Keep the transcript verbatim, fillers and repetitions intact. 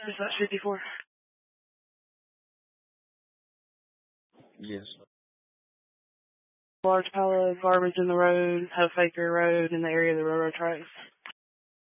Dispatch fifty-four. Yes. Large pile of garbage in the road, Huff Acre Road, in the area of the railroad tracks.